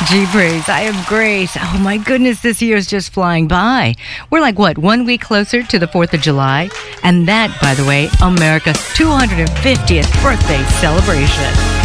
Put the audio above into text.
Jeepers, I am great. Oh my goodness, this year is just flying by. We're like, what, 1 week closer to the 4th of July? And that, by the way, America's 250th birthday celebration.